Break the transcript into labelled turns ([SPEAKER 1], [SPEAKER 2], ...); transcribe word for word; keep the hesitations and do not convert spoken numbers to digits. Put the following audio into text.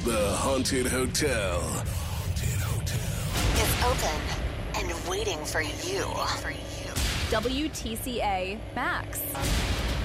[SPEAKER 1] The Haunted Hotel
[SPEAKER 2] is open and waiting for you.
[SPEAKER 3] W T C A Max.